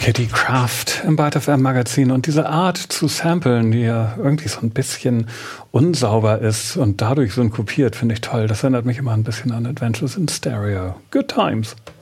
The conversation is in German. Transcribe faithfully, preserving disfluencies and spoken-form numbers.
Kitty Kraft im Byte F M Magazin und diese Art zu samplen, die ja irgendwie so ein bisschen unsauber ist und dadurch so kopiert, finde ich toll. Das erinnert mich immer ein bisschen an Adventures in Stereo. Good times.